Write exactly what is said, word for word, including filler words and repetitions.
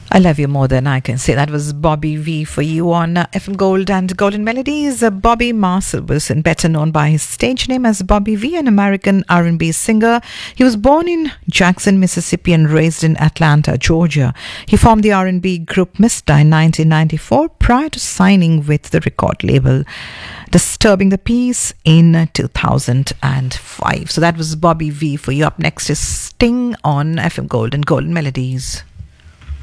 I love you more than I can say. That was Bobby V for you on uh, F M Gold and Golden Melodies. Uh, Bobby Marcel was better known by his stage name as Bobby V, an American R and B singer. He was born in Jackson, Mississippi and raised in Atlanta, Georgia. He formed the R and B group Mista in nineteen ninety-four prior to signing with the record label Disturbing the Peace in two thousand five. So that was Bobby V for you. Up next is Sting on F M Gold and Golden Melodies.